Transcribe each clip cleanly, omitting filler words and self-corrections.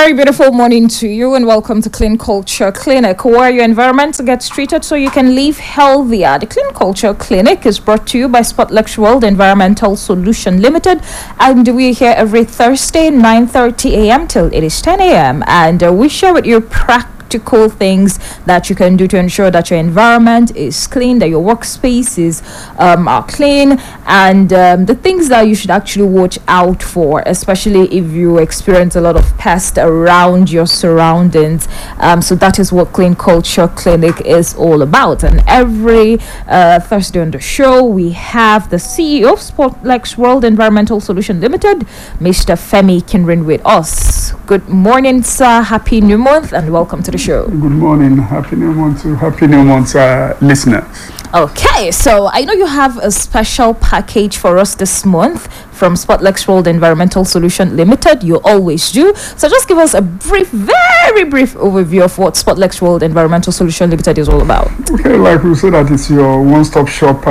very beautiful morning to you and welcome to Clean Culture Clinic, where your environment gets treated so you can live healthier. The Clean Culture Clinic is brought to you by Spotlex World Environmental Solution Limited, and we're here every Thursday 9:30 a.m. till it is 10 a.m. and we share with you practical things that you can do to ensure that your environment is clean, that your workspaces are clean, and the things that you should actually watch out for, especially if you experience a lot of pests around your surroundings. So that is what Clean Culture Clinic is all about. And every Thursday on the show, we have the CEO of Spotlex World Environmental Solution Limited, Mr. Femi Kinrin, with us. Good morning, sir. Happy New Month and welcome to the show. Good morning. Happy New Month to listeners. Okay, so I know you have a special package for us this month from Spotlex World Environmental Solution Limited. You always do. So just give us a very brief overview of what Spotlex World Environmental Solution Limited is all about. Okay, like we said, that it's your one-stop shop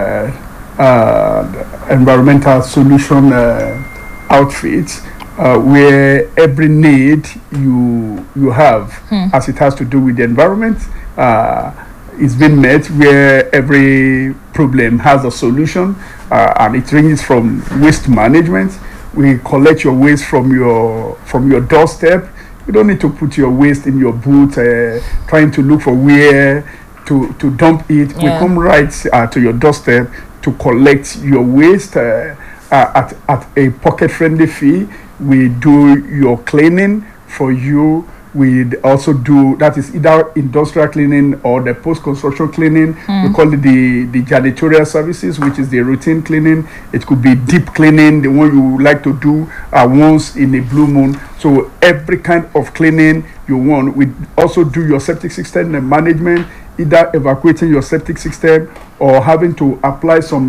environmental solution outfit. Where every need you have as it has to do with the environment is being met, where every problem has a solution, and it ranges from waste management. We collect your waste from your doorstep. You don't need to put your waste in your boot trying to look for where to dump it. We come right to your doorstep to collect your waste at a pocket-friendly fee. We do your cleaning for you. We also do, that is either industrial cleaning or the post-construction cleaning. We call it the janitorial services, which is the routine cleaning. It could be deep cleaning, the one you like to do once in a blue moon. So every kind of cleaning you want. We also do your septic system management, either evacuating your septic system or having to apply some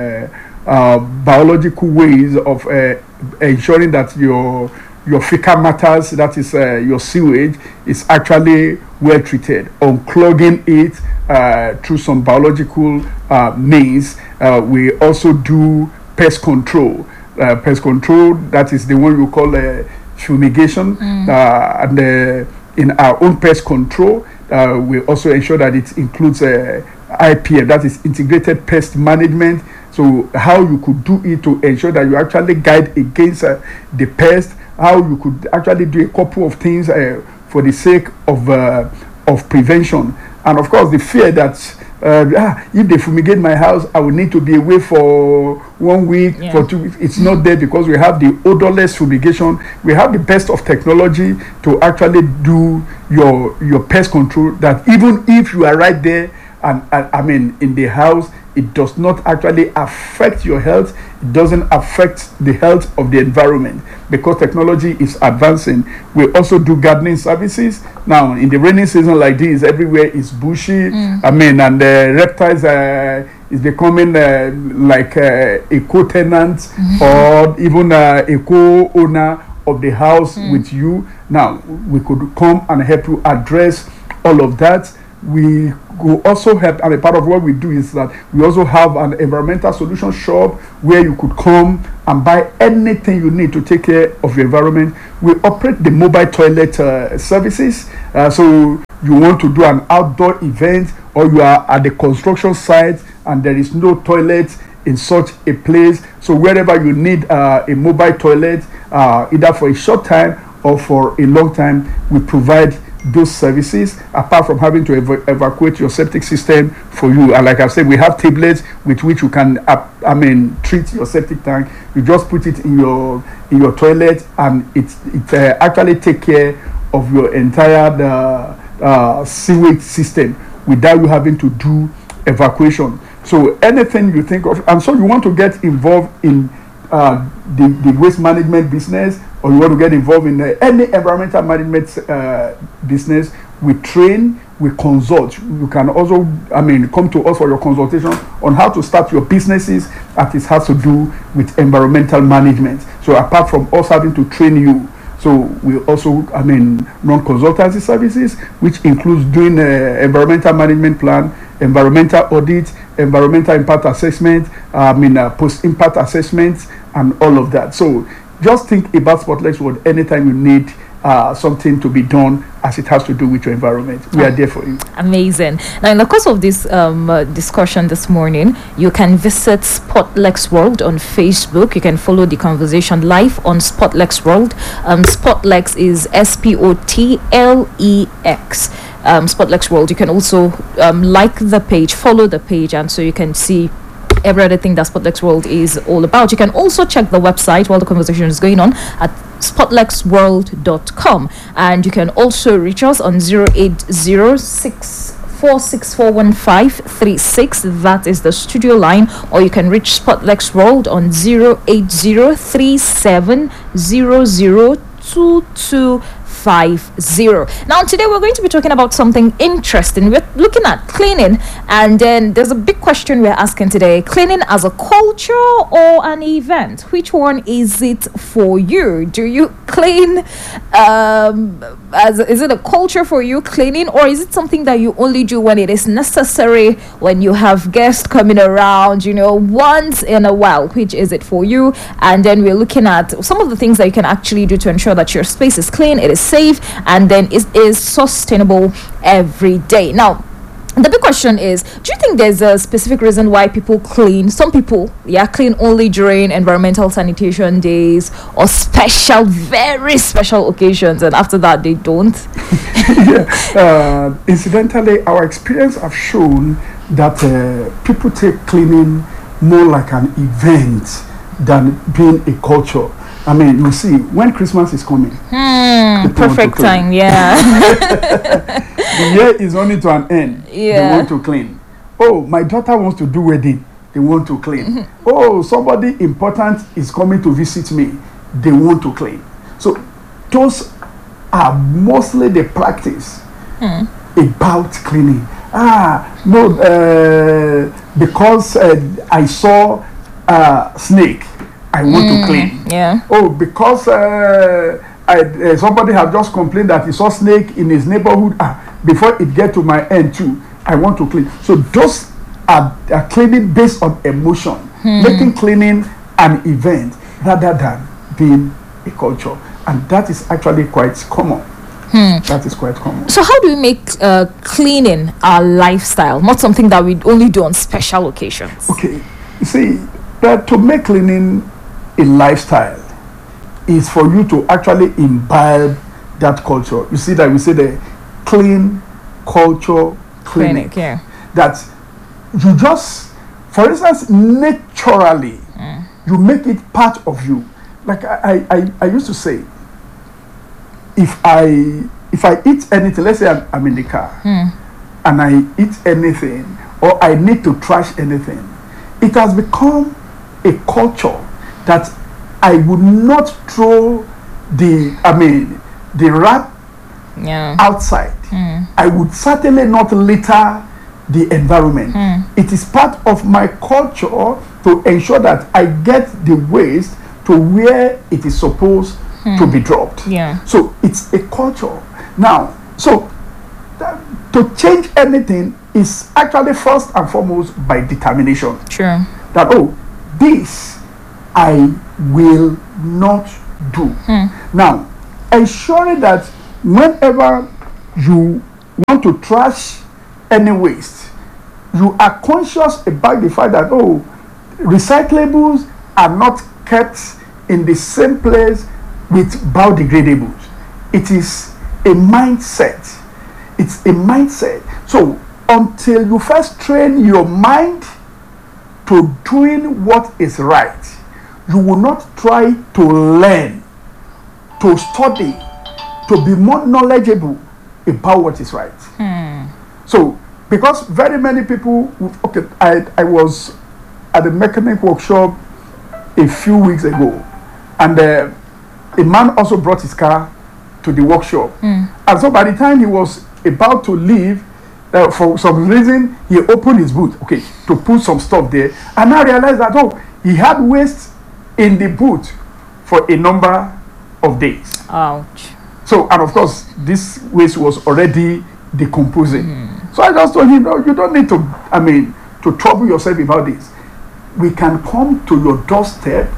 biological ways of ensuring that your fecal matters, that is your sewage, is actually well treated, unclogging it through some biological means. We also do pest control. That is the one you call fumigation. And in our own pest control, we also ensure that it includes IPM, that is integrated pest management. So how you could do it to ensure that you actually guide against the pest, how you could actually do a couple of things for the sake of prevention. And of course, the fear that if they fumigate my house, I will need to be away for 1 week, for 2 weeks. It's not there, because we have the odorless fumigation. We have the best of technology to actually do your pest control, that even if you are right there and in the house, it does not actually affect your health. It doesn't affect the health of the environment, because technology is advancing. We also do gardening services. Now, in the rainy season like this, everywhere is bushy. And the reptiles is becoming like a co-tenant or even a co-owner of the house with you. Now, we could come and help you address all of that. We will also help, and a part of what we do is that we also have an environmental solution shop where you could come and buy anything you need to take care of your environment. We operate the mobile toilet services. So you want to do an outdoor event, or you are at the construction site and there is no toilet in such a place. So wherever you need a mobile toilet, either for a short time or for a long time, we provide those services, apart from having to evacuate your septic system for you. And like I said, we have tablets with which you can treat your septic tank. You just put it in your toilet, and it actually take care of your entire sewage system without you having to do evacuation. So anything you think of, and so you want to get involved in the waste management business, or you want to get involved in any environmental management business, we train, we consult. You can also, come to us for your consultation on how to start your businesses that it has to do with environmental management. So apart from us having to train you, so we also, run consultancy services, which includes doing environmental management plan, environmental audit, environmental impact assessment, post-impact assessments, and all of that. So just think about Spotless World anytime you need something to be done as it has to do with your environment. We are there for you. Amazing. Now, in the course of this discussion this morning, you can visit Spotlex World on Facebook. You can follow the conversation live on Spotlex World. Spotlex is SPOTLEX. Spotlex World. You can also like the page, follow the page, and so you can see every other thing that Spotlex World is all about. You can also check the website while the conversation is going on at spotlexworld.com, and you can also reach us on 08064641536. That is the studio line, or you can reach Spotlex World on 08037002250. Now, today we're going to be talking about something interesting. We're looking at cleaning, and then there's a big question we're asking today: cleaning as a culture or an event? Which one is it for you? Do you clean is it a culture for you, cleaning, or is it something that you only do when it is necessary, when you have guests coming around, once in a while? Which is it for you? And then we're looking at some of the things that you can actually do to ensure that your space is clean, it is safe, and then it is sustainable every day. Now, the big question is, do you think there's a specific reason why people clean? Some people, clean only during environmental sanitation days or special, very special occasions, and after that they don't. Incidentally, our experience have shown that people take cleaning more like an event than being a culture. I mean, you see, when Christmas is coming, perfect time, the year is only to an end. They want to clean. Oh, my daughter wants to do wedding. They want to clean. Oh, somebody important is coming to visit me. They want to clean. So those are mostly the practice about cleaning. Because I saw a snake, I want to clean. Oh, because somebody have just complained that he saw snake in his neighborhood. Before it get to my end too, I want to clean. So those are cleaning based on emotion, making cleaning an event rather than being a culture, and that is actually quite common. That is quite common. So how do we make cleaning our lifestyle, not something that we only do on special occasions? Okay, you see, that to make cleaning a lifestyle is for you to actually imbibe that culture. You see that we say the clean culture clinic. That you just, for instance, naturally, you make it part of you. Like I used to say, if I eat anything, let's say I'm in the car and I eat anything, or I need to trash anything, it has become a culture that I would not throw the rat outside. I would certainly not litter the environment. It is part of my culture to ensure that I get the waste to where it is supposed to be dropped. So it's a culture. Now, so to change anything is actually first and foremost by determination. That, this I will not do. Now, ensuring that whenever you want to trash any waste, you are conscious about the fact that recyclables are not kept in the same place with biodegradables. It is a mindset. It's a mindset. So until you first train your mind to doing what is right, you will not try to learn, to study, to be more knowledgeable about what is right. So, because very many people, I was at the mechanic workshop a few weeks ago, and a man also brought his car to the workshop. And so by the time he was about to leave, for some reason, he opened his boot, to put some stuff there, and I realized that, he had waste in the boot for a number of days. Ouch. So, and of course, this waste was already decomposing. So I just told him, no, you don't need to, to trouble yourself about this. We can come to your doorstep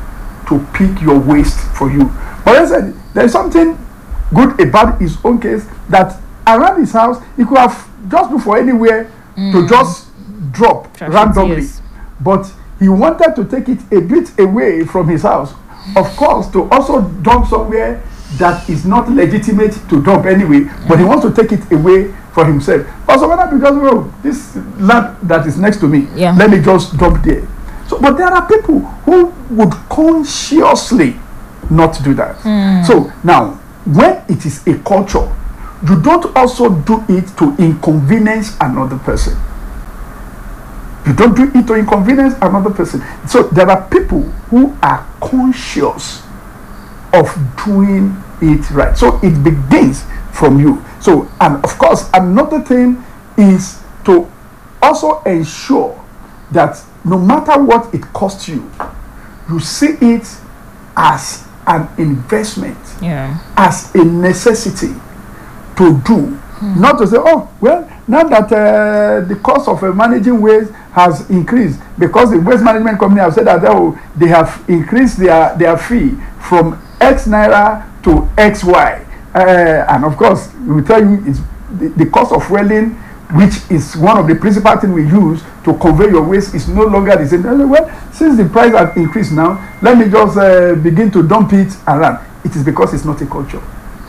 to pick your waste for you. But I said there's something good about his own case, that around his house he could have just looked for anywhere to just drop Trash it, randomly. yes. But he wanted to take it a bit away from his house, of course, to also dump somewhere that is not legitimate to dump anyway, but he wants to take it away for himself. Also, whether because, oh, this land that is next to me, Yeah. let me just dump there. So, but there are people who would consciously not do that. So now, when it is a culture, you don't also do it to inconvenience another person. You don't do it to inconvenience another person. So there are people who are conscious of doing it right. So it begins from you. So, and of course, another thing is to also ensure that no matter what it costs you, you see it as an investment, Yeah. as a necessity to do. Not to say, oh, well, now that the cost of managing waste has increased, because the waste management company have said that they have increased their fee from X naira to XY. And of course, we tell you it's the cost of fueling, which is one of the principal things we use to convey your waste, is no longer the same. Well, since the price has increased now, let me just begin to dump it around. It is because it's not a culture.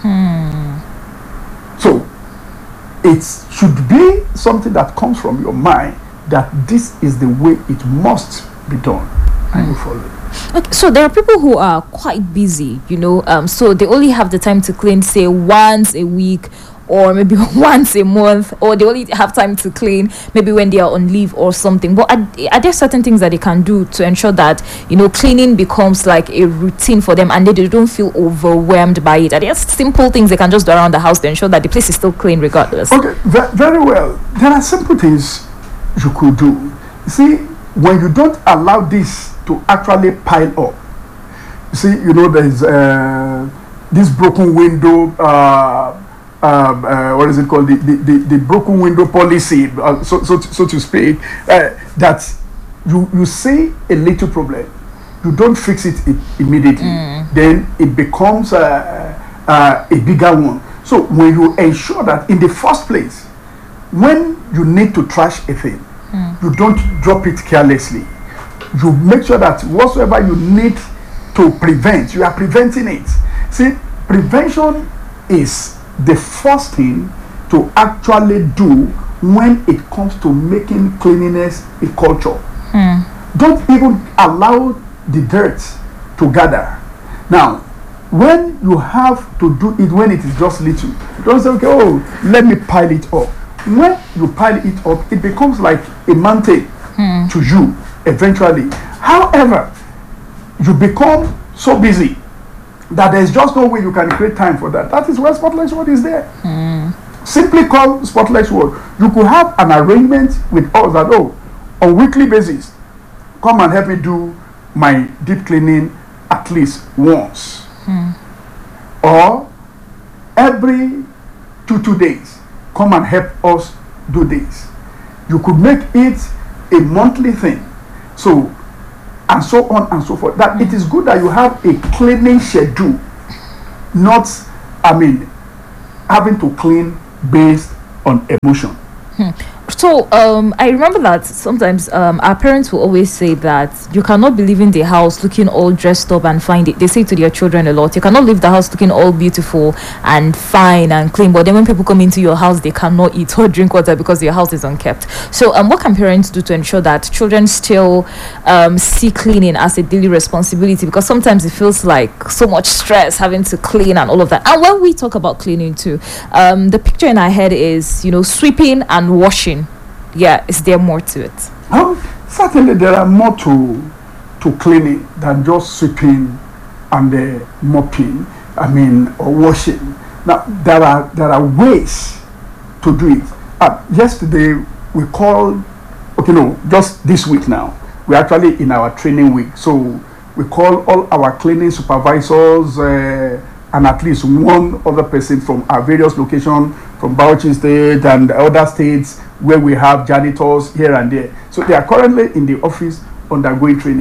So it should be something that comes from your mind, that this is the way it must be done, and you follow it. Okay, so there are people who are quite busy, so they only have the time to clean, say, once a week or maybe once a month, or they only have time to clean maybe when they are on leave or something. But are there certain things that they can do to ensure that cleaning becomes like a routine for them and they don't feel overwhelmed by it? Are there simple things they can just do around the house to ensure that the place is still clean regardless? Okay, very well. There are simple things you could do. You see, when you don't allow this to actually pile up, you see, there's this broken window, what is it called, the broken window policy, so to speak, that you see a little problem, you don't fix it immediately, then it becomes a bigger one. So when you ensure that in the first place, when you need to trash a thing, you don't drop it carelessly. You make sure that whatsoever you need to prevent, you are preventing it. See, prevention is the first thing to actually do when it comes to making cleanliness a culture. Don't even allow the dirt to gather. Now, when you have to do it when it is just little, don't say, okay, oh, let me pile it up. When you pile it up, it becomes like a mountain to you eventually. However, you become so busy that there's just no way you can create time for that. That is where Spotless World is there. Simply call Spotless World. You could have an arrangement with us that, on weekly basis, come and help me do my deep cleaning at least once. Or every two days, come and help us do this. You could make it a monthly thing. So, and so on and so forth. That it is good that you have a cleaning schedule, not, having to clean based on emotion. So I remember that sometimes our parents will always say that you cannot be leaving the house looking all dressed up and fine. They say to their children a lot, you cannot leave the house looking all beautiful and fine and clean, but then when people come into your house, they cannot eat or drink water because your house is unkept. So what can parents do to ensure that children still see cleaning as a daily responsibility? Because sometimes it feels like so much stress having to clean and all of that. And when we talk about cleaning too, the picture in our head is sweeping and washing. Yeah, is there more to it? Certainly there are more to cleaning than just sweeping and mopping, or washing. Now there are ways to do it. Yesterday we called, just this week now, we're actually in our training week, so we call all our cleaning supervisors and at least one other person from our various locations, from Bauchi State and other states where we have janitors here and there. So they are currently in the office undergoing training.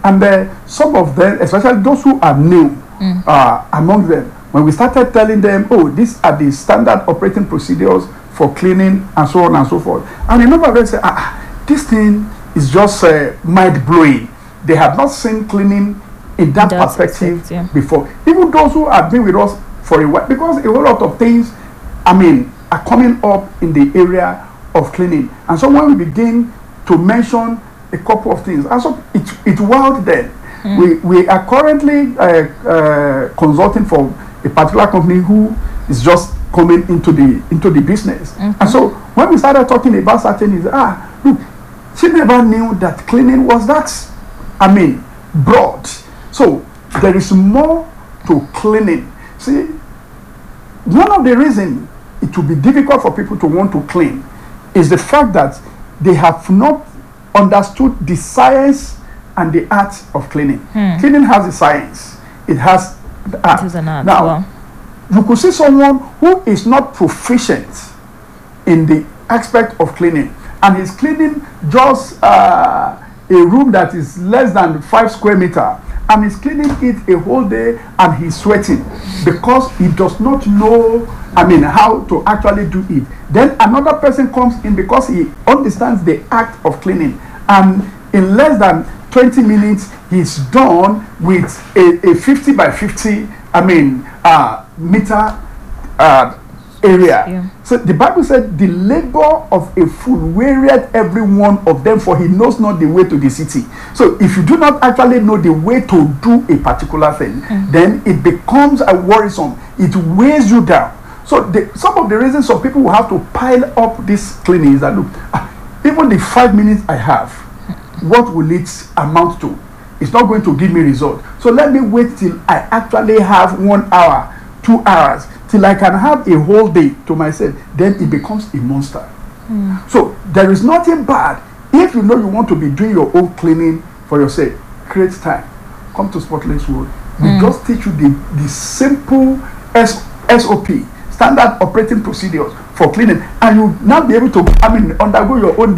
And some of them, especially those who are new among them, when we started telling them, oh, these are the standard operating procedures for cleaning and so on and so forth. And a number of them say, this thing is just mind-blowing. They have not seen cleaning in that perspective before. Even those who have been with us for a while, because a whole lot of things, are coming up in the area of cleaning. And so when we begin to mention a couple of things, and so it wild then. We are currently consulting for a particular company who is just coming into the business. And so when we started talking about certain things, look, she never knew that cleaning was that, broad. So there is more to cleaning. See, one of the reasons it will be difficult for people to want to clean is the fact that they have not understood the science and the art of cleaning. Cleaning has a science. It has the art. It is an art. Now, you could see someone who is not proficient in the aspect of cleaning, and is cleaning just a room that is less than 5 square meters, and he's cleaning it a whole day, and he's sweating because he does not know how to actually do it. Then another person comes in because he understands the act of cleaning, and in less than 20 minutes he's done with a 50 by 50 meter area. So the Bible said the labor of a fool wearieth every one of them, for he knows not the way to the city. So if you do not actually know the way to do a particular thing, then it becomes a worrisome. It weighs you down. So some of the reasons some people will have to pile up this cleaning is that, look, even the 5 minutes I have, what will it amount to? It's not going to give me result. So let me wait till I actually have 1 hour, 2 hours, till I can have a whole day to myself. Then it becomes a monster. So there is nothing bad if you know you want to be doing your own cleaning for yourself. Create time. Come to Spotless World. We just teach you the simple SOP, standard operating procedures for cleaning, and you now be able to undergo your own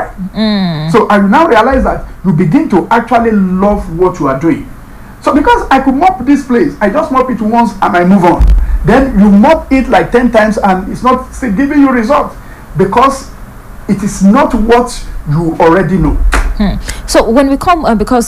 DIY. So I now realize that you begin to actually love what you are doing. So because I could mop this place, I just mop it once and I move on. Then you mop it like 10 times and it's not still giving you results because it is not what you already know. So when we come, because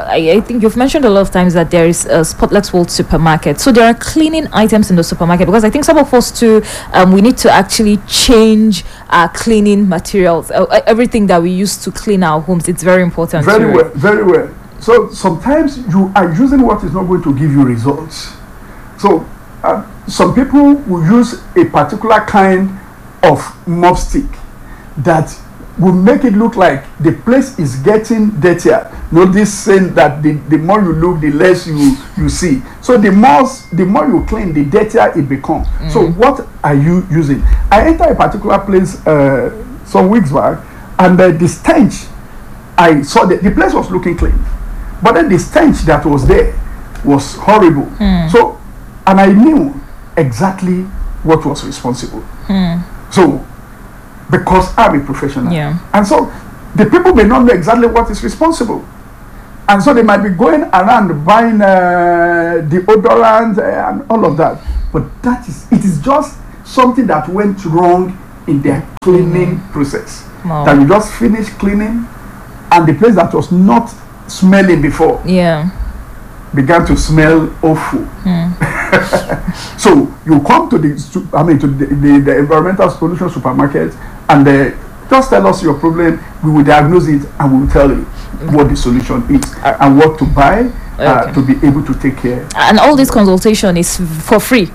I think you've mentioned a lot of times that there is a Spotless World supermarket. So there are cleaning items in the supermarket, because I think some of us too, we need to actually change our cleaning materials. Everything that we use to clean our homes, it's very important. Very well, very well. So sometimes you are using what is not going to give you results. So some people will use a particular kind of mop stick that will make it look like the place is getting dirtier. Notice saying that the more you look, the less you see. So the more you clean, the dirtier it becomes. So what are you using? I entered a particular place some weeks back, and the stench, I saw that the place was looking clean, but then the stench that was there was horrible. So, and I knew exactly what was responsible. So, because I'm a professional. And so the people may not know exactly what is responsible. And so they might be going around buying deodorant and all of that. But it is just something that went wrong in their cleaning process. That you just finished cleaning and the place that was not smelling before began to smell awful. So you come to the environmental solution supermarket, and just tell us your problem. We will diagnose it and we will tell you what the solution is and what to buy to be able to take care. And all this consultation is for free.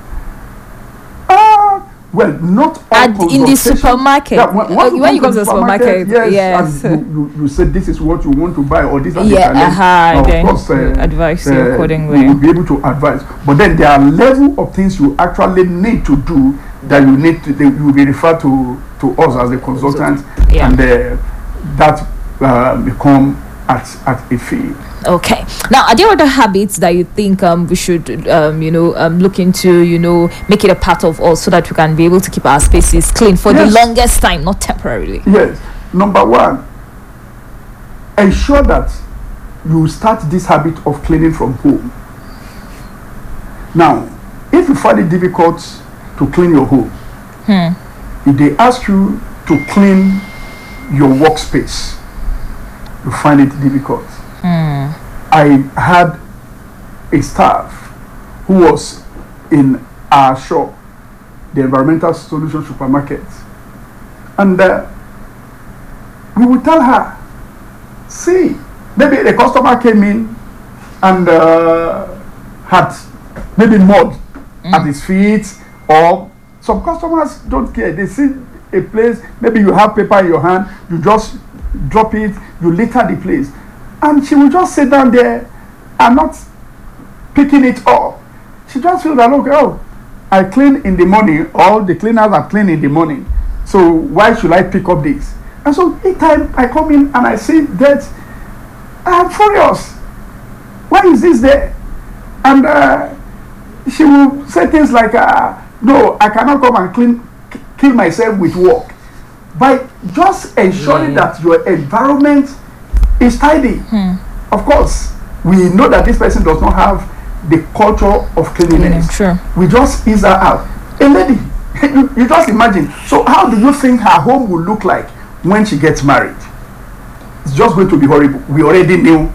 Well, not all in the supermarket. When you come to the supermarket, yes. And you said this is what you want to buy, or this is the challenge. Of course, advise you accordingly. We will be able to advise. But then there are level of things you actually need to do that you need to. You will be referred to us as a consultant, and that become at a fee. Okay. Now, are there other habits that you think we should, look into, make it a part of us so that we can be able to keep our spaces clean for the longest time, not temporarily? Yes. Number one, ensure that you start this habit of cleaning from home. Now, if you find it difficult to clean your home, if they ask you to clean your workspace, you find it difficult. I had a staff who was in our shop, the Environmental Solution Supermarket, and we would tell her, see, maybe the customer came in and had maybe mud at his feet, or some customers don't care. They see a place, maybe you have paper in your hand, you just drop it, you litter the place, and she will just sit down there and not picking it up. She just feels that, okay, oh, I clean in the morning, all the cleaners are clean in the morning, so why should I pick up this? And so each time I come in and I see that, I'm furious. Why is this there? And she will say things like, no, I cannot come and kill myself with work. By just ensuring that your environment is tidy. Of course, we know that this person does not have the culture of cleanliness. Sure. We just ease her out. A lady, you just imagine. So how do you think her home will look like when she gets married? It's just going to be horrible. We already knew,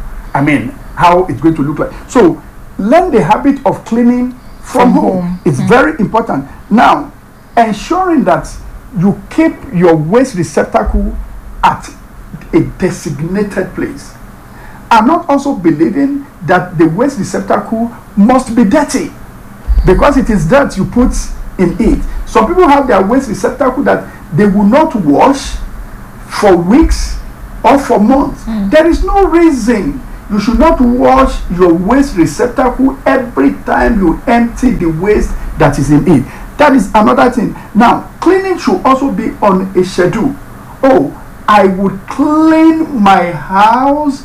how it's going to look like. So learn the habit of cleaning from home. It's very important. Now, ensuring that you keep your waste receptacle at a designated place. I'm not also believing that the waste receptacle must be dirty, because it is dirt you put in it. Some people have their waste receptacle that they will not wash for weeks or for months. There is no reason you should not wash your waste receptacle every time you empty the waste that is in it. That is another thing. Now, cleaning should also be on a schedule. Oh, I would clean my house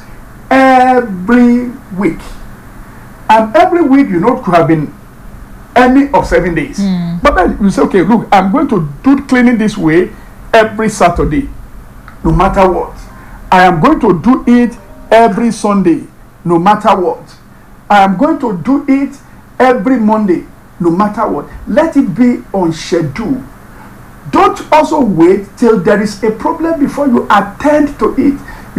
every week. And every week, could have been any of 7 days. But then you say, okay, look, I'm going to do cleaning this way every Saturday, no matter what. I am going to do it every Sunday, no matter what. I am going to do it every Monday, no matter what. Let it be on schedule. Don't also wait till there is a problem before you attend to it.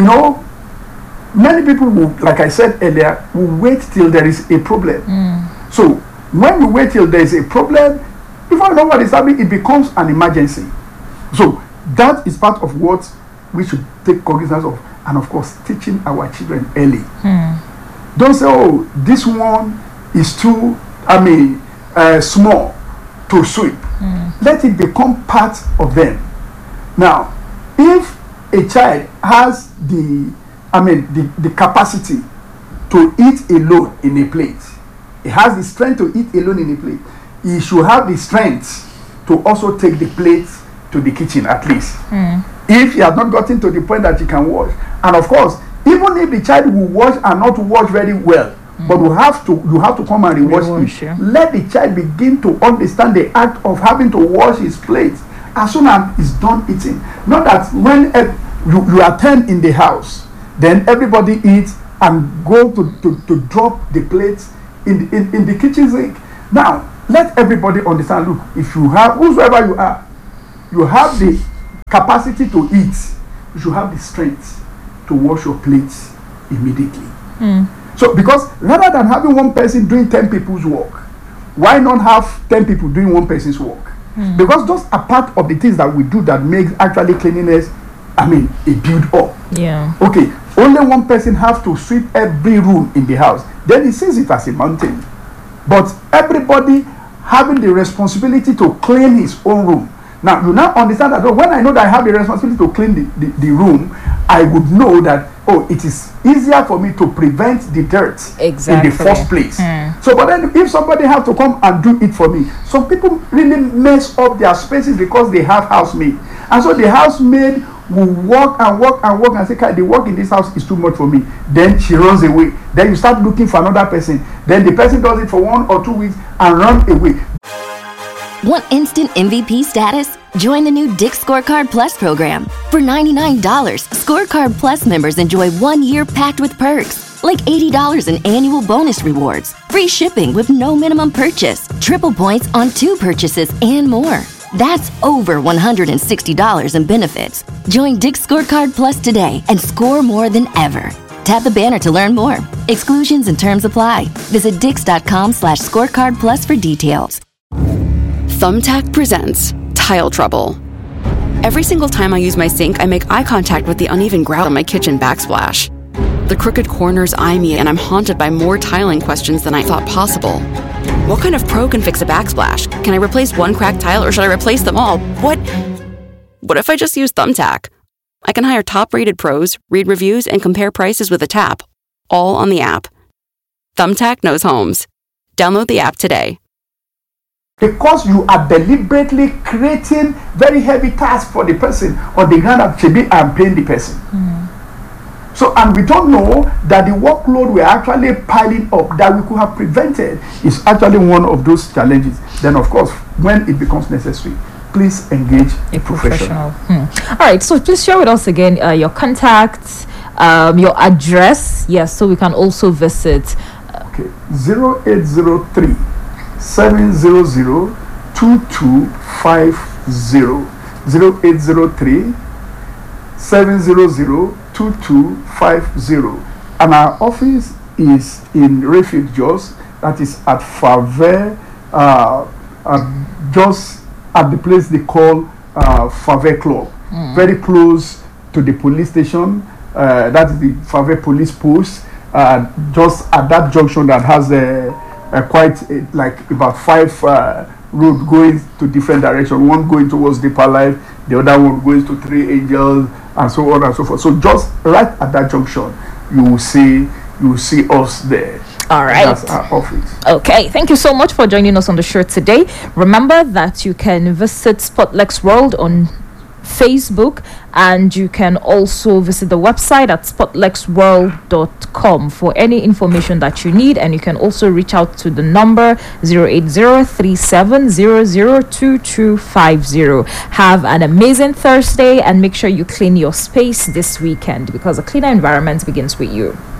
Many people will, like I said earlier, will wait till there is a problem. So when you wait till there is a problem, before you know what is happening, it becomes an emergency. So that is part of what we should take cognizance of, and of course, teaching our children early. Don't say, oh, this one is too, small to sweep. Let it become part of them. Now, if a child has the capacity to eat alone in a plate, he has the strength to eat alone in a plate, he should have the strength to also take the plate to the kitchen at least. If he has not gotten to the point that he can wash. And of course, even if the child will wash and not wash very well, but you have to come and rewash it. Let the child begin to understand the act of having to wash his plate as soon as he's done eating. Not that when you attend in the house, then everybody eats and go to drop the plates in the kitchen sink. Now, let everybody understand, look, if you have, whosoever you are, you have the capacity to eat, you should have the strength to wash your plates immediately. So, because rather than having one person doing 10 people's work, why not have 10 people doing one person's work? Because those are part of the things that we do that makes actually cleanliness, a build up. Yeah. Okay, only one person have to sweep every room in the house. Then he sees it as a mountain. But everybody having the responsibility to clean his own room. Now, you now understand that when I know that I have the responsibility to clean the room, I would know that, it is easier for me to prevent the dirt in the first place. So, but then if somebody have to come and do it for me, some people really mess up their spaces because they have housemaid. And so the housemaid will work and say, the work in this house is too much for me. Then she runs away. Then you start looking for another person. Then the person does it for 1 or 2 weeks and run away. Want instant MVP status? Join the new Dick's Scorecard Plus program. For $99, Scorecard Plus members enjoy 1 year packed with perks, like $80 in annual bonus rewards, free shipping with no minimum purchase, triple points on 2 purchases, and more. That's over $160 in benefits. Join Dick's Scorecard Plus today and score more than ever. Tap the banner to learn more. Exclusions and terms apply. Visit dix.com/scorecard plus for details. Thumbtack presents Tile Trouble. Every single time I use my sink, I make eye contact with the uneven grout on my kitchen backsplash. The crooked corners eye me, and I'm haunted by more tiling questions than I thought possible. What kind of pro can fix a backsplash? Can I replace one cracked tile, or should I replace them all? What if I just use Thumbtack? I can hire top-rated pros, read reviews, and compare prices with a tap, all on the app. Thumbtack knows homes. Download the app today. Because you are deliberately creating very heavy tasks for the person on the ground that should be and paying the person. So, and we don't know that the workload we're actually piling up that we could have prevented is actually one of those challenges. Then, of course, when it becomes necessary, please engage a professional. All right, so please share with us again your contacts, your address, yes, so we can also visit. Okay, 0803 700 2250. 0803 700 2250. And our office is in Refuge Jos, that is at Fave, just at the place they call Fave Club, very close to the police station. That is the Fave police post, just at that junction that has like about 5 roads going to different directions. One going towards Deeper Life, the other one going to Three Angels, and so on and so forth. So just right at that junction, you will see us there. All right. That's our office. Okay, thank you so much for joining us on the show today. Remember that you can visit Spotlex World on Facebook, and you can also visit the website at spotlexworld.com for any information that you need, and you can also reach out to the number 08037002250. Have an amazing Thursday, and make sure you clean your space this weekend, because a cleaner environment begins with you.